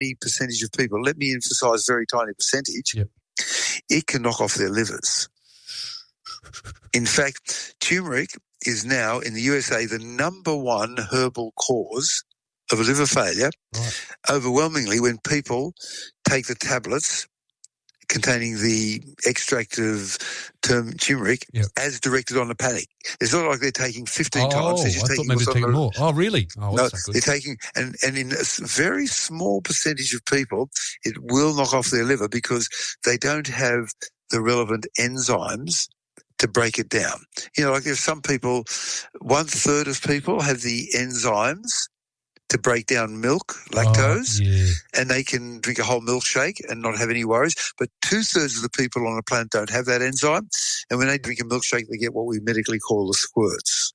percentage of people, let me emphasise very tiny percentage, Yep. it can knock off their livers. In fact, turmeric is now in the USA the number one herbal cause of a liver failure. Right. Overwhelmingly, when people take the tablets containing the extract of turmeric Yep. as directed on the panic. It's not like they're taking 15 times. They're just I thought taking maybe what's they're on taking the, more. Oh, really? Oh, no, that's not they're good. taking, and in a very small percentage of people, it will knock off their liver because they don't have the relevant enzymes to break it down. You know, like there's some people, 1/3 of people have the enzymes to break down milk, lactose, Yeah. and they can drink a whole milkshake and not have any worries. But 2/3 of the people on the planet don't have that enzyme. And when they drink a milkshake, they get what we medically call the squirts.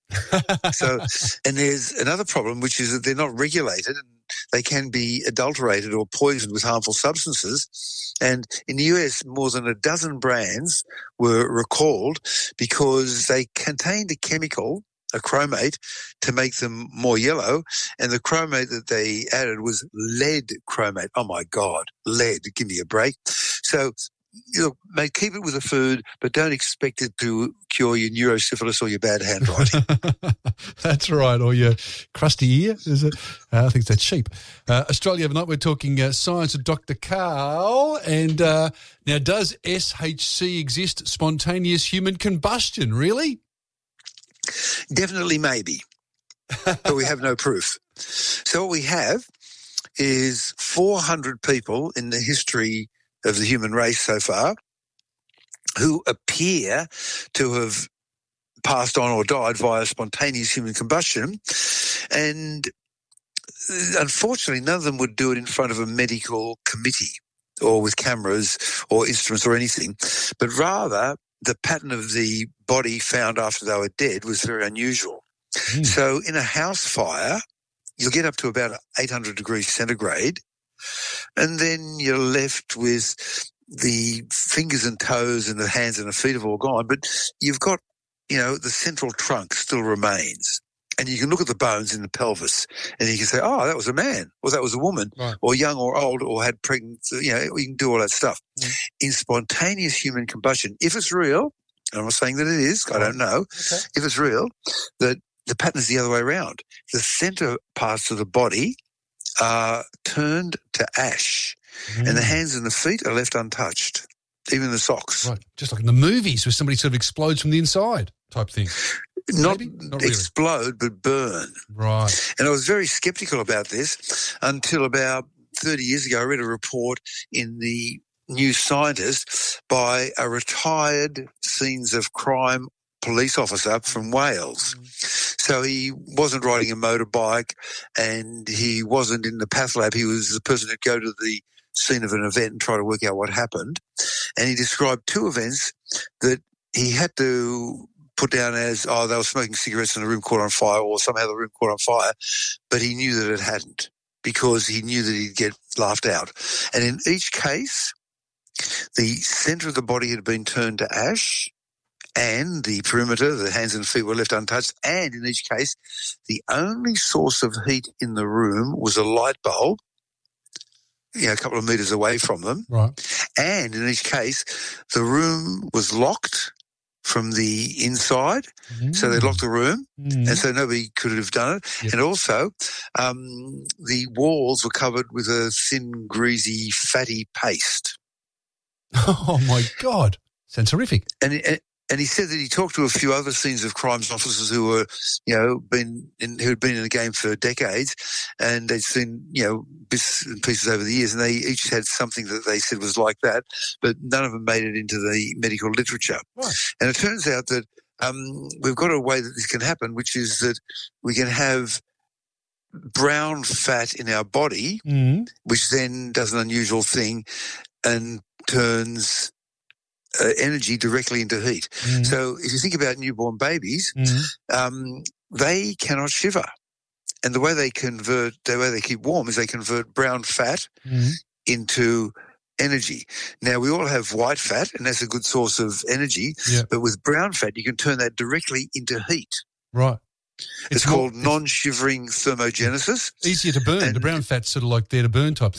So, and there's another problem, which is that they're not regulated and they can be adulterated or poisoned with harmful substances. And in the US, more than a dozen brands were recalled because they contained a chemical, a chromate, to make them more yellow. And the chromate that they added was lead chromate. Oh, my God, lead. Give me a break. So, you know, mate, keep it with the food, but don't expect it to cure your neurosyphilis or your bad handwriting. That's right, or your crusty ear, is it? I think that's sheep. Australia Overnight, we're talking science with Dr. Karl. And now, does SHC exist, spontaneous human combustion, really? Definitely maybe, but we have no proof. So what we have is 400 people in the history of the human race so far who appear to have passed on or died via spontaneous human combustion. And unfortunately, none of them would do it in front of a medical committee or with cameras or instruments or anything, but rather the pattern of the body found after they were dead was very unusual. So in a house fire, you'll get up to about 800 degrees centigrade, and then you're left with the fingers and toes and the hands and the feet have all gone, but you've got, you know, the central trunk still remains. And you can look at the bones in the pelvis and you can say, oh, that was a man, or that was a woman, right, or young or old, or had pregnant, you know, you can do all that stuff. In spontaneous human combustion, if it's real, and I'm not saying that it is, I don't know, if it's real, that the pattern is the other way around. The center parts of the body are turned to ash, and the hands and the feet are left untouched, even the socks. Right, just like in the movies where somebody sort of explodes from the inside type thing. Not really. Explode, but burn. Right. And I was very skeptical about this until about 30 years ago. I read a report in the New Scientist by a retired scenes of crime police officer from Wales. So he wasn't riding a motorbike and he wasn't in the path lab. He was the person who'd go to the scene of an event and try to work out what happened. And he described two events that he had to put down as, oh, they were smoking cigarettes and the room caught on fire, or somehow the room caught on fire, but he knew that it hadn't because he knew that he'd get laughed out. And in each case, the center of the body had been turned to ash and the perimeter, the hands and feet were left untouched. And in each case, the only source of heat in the room was a light bulb, you know, a couple of meters away from them. Right. And in each case, the room was locked from the inside. So they locked the room, and so nobody could have done it. Yep. And also, the walls were covered with a thin, greasy, fatty paste. Oh, my God. Sounds horrific. And he said that he talked to a few other scenes of crimes officers who were, you know, who had been in the game for decades, and they'd seen, you know, bits and pieces over the years, and they each had something that they said was like that, but none of them made it into the medical literature. Right. And it turns out that we've got a way that this can happen, which is that we can have brown fat in our body, which then does an unusual thing and turns energy directly into heat. So if you think about newborn babies, they cannot shiver. And the way they keep warm is they convert brown fat into energy. Now, we all have white fat, and that's a good source of energy, but with brown fat, you can turn that directly into heat. Right. It's called non-shivering thermogenesis. Easier to burn. The brown fat's sort of like there to burn type thing.